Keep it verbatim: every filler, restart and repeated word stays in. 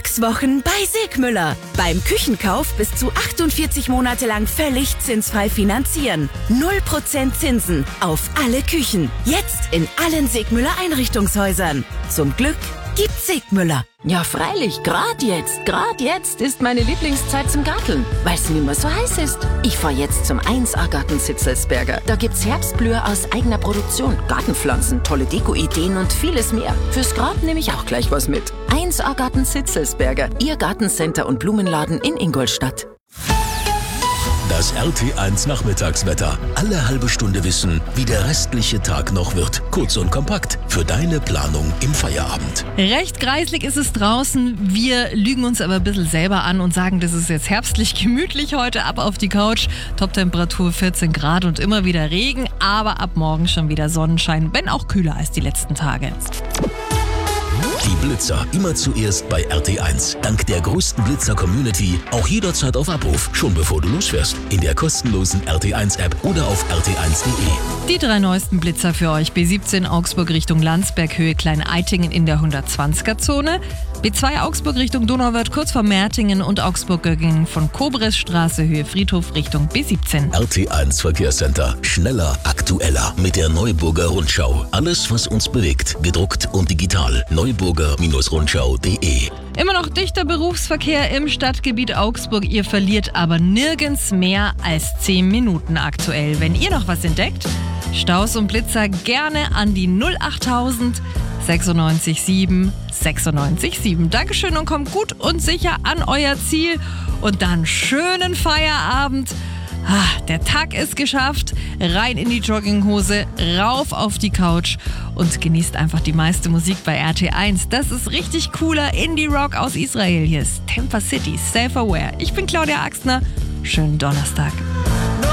Sechs Wochen bei Sigmüller. Beim Küchenkauf bis zu achtundvierzig Monate lang völlig zinsfrei finanzieren. Null Prozent Zinsen auf alle Küchen. Jetzt in allen Sigmüller Einrichtungshäusern. Zum Glück gibt's Sigmüller. Ja, freilich, grad jetzt, grad jetzt ist meine Lieblingszeit zum Garteln, weil's nimmer so heiß ist. Ich fahr jetzt zum eins A Garten Zitzelsberger. Da gibt's Herbstblüher aus eigener Produktion, Gartenpflanzen, tolle Deko-Ideen und vieles mehr. Fürs Grab nehme ich auch gleich was mit. eins A Garten Zitzelsberger, Ihr Gartencenter und Blumenladen in Ingolstadt. Das R T eins Nachmittagswetter. Alle halbe Stunde wissen, wie der restliche Tag noch wird. Kurz und kompakt für deine Planung im Feierabend. Recht greislig ist es draußen. Wir lügen uns aber ein bisschen selber an und sagen, das ist jetzt herbstlich gemütlich heute. Ab auf die Couch. Toptemperatur vierzehn Grad und immer wieder Regen. Aber ab morgen schon wieder Sonnenschein, wenn auch kühler als die letzten Tage. Die Blitzer immer zuerst bei R T eins. Dank der größten Blitzer-Community auch jederzeit auf Abruf, schon bevor du losfährst. In der kostenlosen R T eins App oder auf r t eins punkt de. Die drei neuesten Blitzer für euch. B siebzehn Augsburg Richtung Landsberg, Höhe Klein-Eitingen in der hundertzwanziger-Zone. B zwei Augsburg Richtung Donauwörth kurz vor Mertingen und Augsburg-Göggingen von Kobresstraße, Höhe Friedhof Richtung B siebzehn. R T eins Verkehrscenter. Schneller, aktueller mit der Neuburger Rundschau. Alles, was uns bewegt, gedruckt und digital. neuburger Rundschau punkt de. Immer noch dichter Berufsverkehr im Stadtgebiet Augsburg. Ihr verliert aber nirgends mehr als zehn Minuten aktuell. Wenn ihr noch was entdeckt, Staus und Blitzer gerne an die null achttausend sechsundneunzig sieben sechsundneunzig sieben. Dankeschön und kommt gut und sicher an euer Ziel. Und dann schönen Feierabend. Ah, der Tag ist geschafft. Rein in die Jogginghose, rauf auf die Couch und genießt einfach die meiste Musik bei R T eins. Das ist richtig cooler Indie-Rock aus Israel. Hier ist Temper City, Self-Aware. Ich bin Claudia Axtner. Schönen Donnerstag.